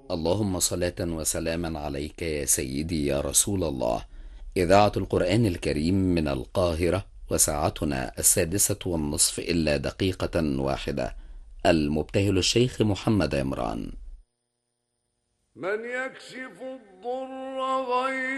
اللهم صلاة وسلاما عليك يا سيدي يا رسول الله. إذاعة القرآن الكريم من القاهرة، وساعتنا 6:30 إلا دقيقة واحدة. المبتهل الشيخ محمد عمران. من يكشف الضر غير